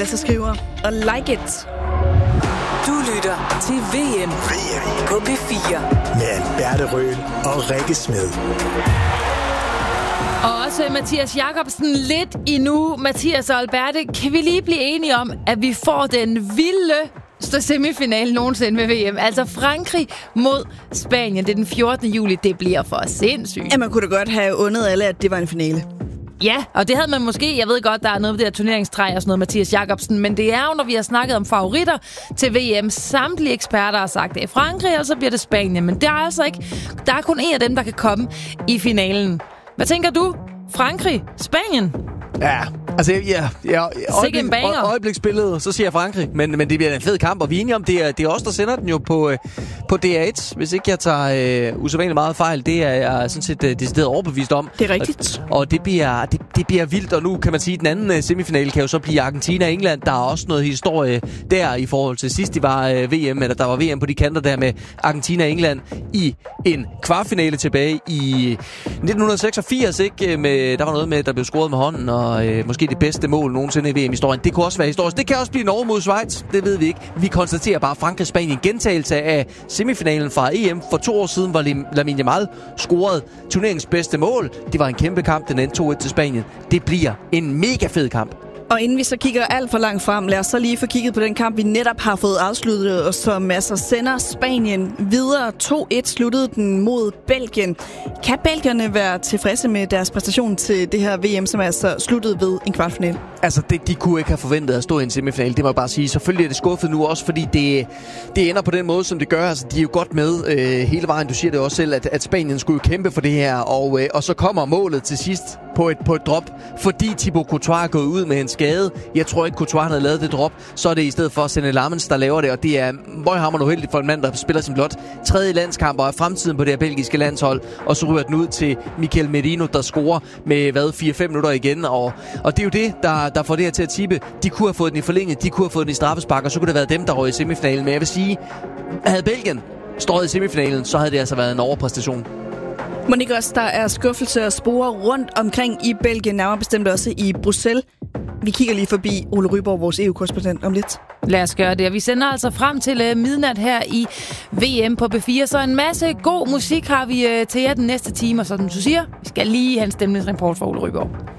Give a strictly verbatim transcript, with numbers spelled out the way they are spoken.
Lasse Skriver og Like It. Du lytter til V M, V M. På P fire. Med Alberte Røhl og Rikke Smed. Og også Mathias Jacobsen lidt endnu. Mathias og Alberte, kan vi lige blive enige om, at vi får den vilde semifinale nogensinde med V M? Altså Frankrig mod Spanien. Det er den fjortende juli. Det bliver for sindssygt. Ja, man kunne da godt have undet alle, at det var en finale. Ja, og det havde man måske. Jeg ved godt, der er noget med det her turneringstræ og sådan noget, Mathias Jacobsen. Men det er jo, når vi har snakket om favoritter til V M. Samtlige eksperter har sagt, det er Frankrig, og så bliver det Spanien. Men det er altså ikke. Der er kun en af dem, der kan komme i finalen. Hvad tænker du? Frankrig? Spanien? Ja, altså, ja, ja øjeblik, banger. øjebliksbilledet, så siger jeg Frankrig, men, men det bliver en fed kamp, og vi er enige om, det er, det er os, der sender den jo på, på D R et, hvis ikke jeg tager øh, usædvanligt meget fejl. Det er jeg sådan set øh, decideret overbevist om. Det er rigtigt. Og, og det, bliver, det, det bliver vildt, og nu kan man sige, at den anden øh, semifinale kan jo så blive Argentina og England. Der er også noget historie der i forhold til sidst, det var øh, V M, eller der var V M på de kanter der med Argentina og England i en kvartfinale tilbage i nitten seksogfirs, ikke? Med, der var noget med, der blev scoret med hånden, og øh, måske det bedste mål nogensinde i V M-historien. Det kunne også være historisk. Det kan også blive Norge mod Schweiz. Det ved vi ikke. Vi konstaterer bare Frankrig-Spanien. Gentagelse af semifinalen fra E M for to år siden, hvor Lamine Yamal scorede turneringens bedste mål. Det var en kæmpe kamp. Den endte to et til Spanien. Det bliver en mega fed kamp. Og inden vi så kigger alt for langt frem, lad os så lige få kigget på den kamp, vi netop har fået afsluttet, og som altså sender Spanien videre. to et sluttede den mod Belgien. Kan belgierne være tilfredse med deres præstation til det her V M, som altså sluttede ved en kvartfinale? Altså, det, de kunne ikke have forventet at stå i en semifinale, det må jeg bare sige. Selvfølgelig er det skuffet nu også, fordi det, det ender på den måde, som det gør. Altså, de er jo godt med øh, hele vejen. Du siger det også selv, at, at Spanien skulle jo kæmpe for det her, og, øh, og så kommer målet til sidst på et, på et drop, fordi Thibaut Courtois er gået ud med en skade. Jeg tror ikke, Courtois havde lavet det drop. Så er det i stedet for Senne Lammens, der laver det, og det er møghamrende uheldigt for en mand, der spiller sin blot tredje landskamp og er fremtiden på det her belgiske landshold, og så ryger den ud til Mikel Merino, der scorer med hvad, fire fem minutter igen, og, og det er jo det, der, der får det her til at tippe. De kunne have fået den i forlænget, de kunne have fået den i straffespark, og så kunne det have været dem, der røg i semifinalen. Men jeg vil sige, havde Belgien stået i semifinalen, så havde det altså været en overpræstation. Monika, også der er skuffelse og spore rundt omkring i Belgien, nærmere bestemt også i Bruxelles. Vi kigger lige forbi Ole Ryborg, vores E U-korrespondent, om lidt. Lad os gøre det, og vi sender altså frem til midnat her i V M på P fire, så en masse god musik har vi til jer den næste time, og som du siger, vi skal lige have en stemningsrapport fra Ole Ryborg.